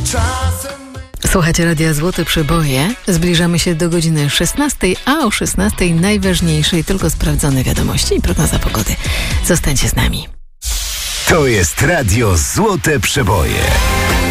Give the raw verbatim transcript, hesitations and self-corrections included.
Słuchajcie Radia Złote Przeboje. Zbliżamy się do godziny szesnastej, a o szesnastej najważniejsze i tylko sprawdzone wiadomości i prognoza pogody. Zostańcie z nami. To jest Radio Złote Przeboje.